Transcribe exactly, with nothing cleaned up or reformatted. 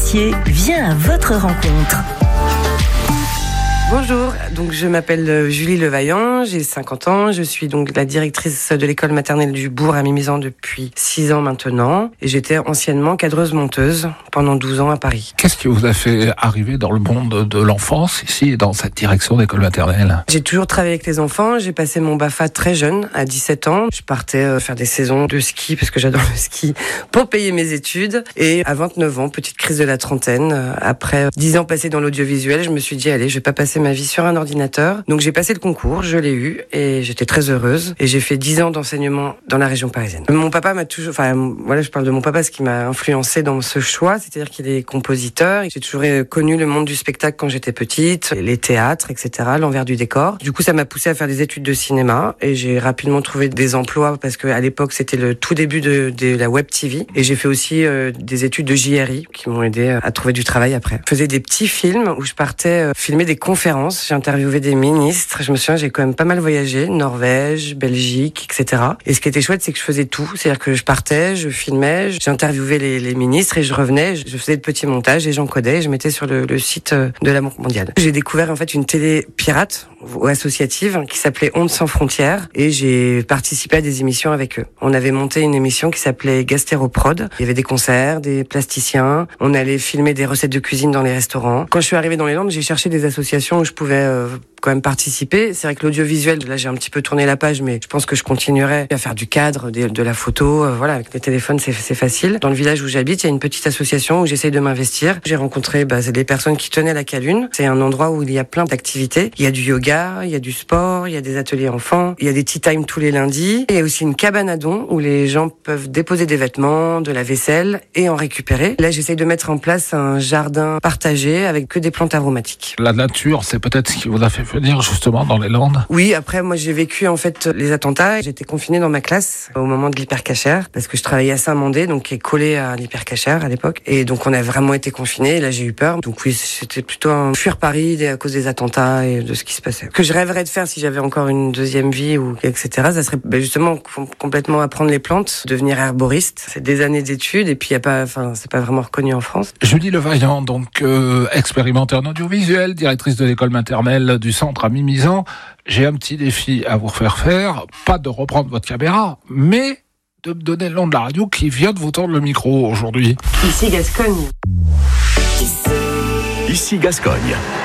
métier vient à votre rencontre. Bonjour, donc je m'appelle Julie Levaillant, j'ai cinquante ans, je suis donc la directrice de l'école maternelle du Bourg à Mimizan depuis six ans maintenant et j'étais anciennement cadreuse monteuse pendant douze ans à Paris. Qu'est-ce qui vous a fait arriver dans le monde de l'enfance ici, dans cette direction d'école maternelle? J'ai toujours travaillé avec les enfants, j'ai passé mon B A F A très jeune, à dix-sept ans. Je partais faire des saisons de ski parce que j'adore le ski pour payer mes études et à vingt-neuf ans, petite crise de la trentaine, après dix ans passés dans l'audiovisuel, je me suis dit allez, je vais pas passer ma vie sur un ordinateur. Donc j'ai passé le concours, je l'ai eu et j'étais très heureuse. Et j'ai fait dix ans d'enseignement dans la région parisienne. Mon papa m'a toujours, enfin voilà, je parle de mon papa, ce qui m'a influencé dans ce choix, c'est-à-dire qu'il est compositeur. J'ai toujours connu le monde du spectacle quand j'étais petite, les théâtres, et cetera, l'envers du décor. Du coup, ça m'a poussé à faire des études de cinéma et j'ai rapidement trouvé des emplois parce que à l'époque c'était le tout début de, de la web T V. Et j'ai fait aussi euh, des études de J R I qui m'ont aidé à trouver du travail après. Je faisais des petits films où je partais euh, filmer des conférences. J'ai interviewé des ministres. Je me souviens, j'ai quand même pas mal voyagé, Norvège, Belgique, et cetera. Et ce qui était chouette, c'est que je faisais tout. C'est-à-dire que je partais, je filmais, j'interviewais les, les ministres et je revenais, je faisais de petits montages et j'encodais et je mettais sur le, le site de la Banque mondiale. J'ai découvert en fait une télé pirate ou associative qui s'appelait Ondes sans frontières et j'ai participé à des émissions avec eux. On avait monté une émission qui s'appelait Gastéroprod. Il y avait des concerts, des plasticiens. On allait filmer des recettes de cuisine dans les restaurants. Quand je suis arrivée dans les Landes, j'ai cherché des associations où je pouvais euh, quand même participer. C'est vrai que l'audiovisuel, là j'ai un petit peu tourné la page, mais je pense que je continuerai à faire du cadre, de, de la photo. Euh, voilà, avec les téléphones c'est, c'est facile. Dans le village où j'habite, il y a une petite association où j'essaye de m'investir. J'ai rencontré bah, c'est des personnes qui tenaient la Calune. C'est un endroit où il y a plein d'activités. Il y a du yoga, il y a du sport, il y a des ateliers enfants, il y a des tea time tous les lundis. Il y a aussi une cabane à dons où les gens peuvent déposer des vêtements, de la vaisselle et en récupérer. Là j'essaye de mettre en place un jardin partagé avec que des plantes aromatiques. La nature, c'est peut-être ce qui vous a fait venir justement dans les Landes? Oui, après moi j'ai vécu en fait les attentats. J'étais confinée dans ma classe au moment de l'hypercachère parce que je travaillais à Saint-Mandé, donc qui est collé à l'hypercachère à l'époque. Et donc on a vraiment été confinés. Et là j'ai eu peur. Donc oui, c'était plutôt un fuir Paris à cause des attentats et de ce qui se passait. Ce que je rêverais de faire si j'avais encore une deuxième vie ou et cetera, ça serait ben, justement complètement apprendre les plantes, devenir herboriste. C'est des années d'études et puis y a pas, enfin c'est pas vraiment reconnu en France. Julie Levaillant, donc euh, expérimentée en audiovisuel, directrice de l'école maternelle du centre à Mimizan. J'ai un petit défi à vous faire faire, pas de reprendre votre caméra, mais de me donner le nom de la radio qui vient de vous tendre le micro aujourd'hui. Ici Gascogne. Ici Gascogne.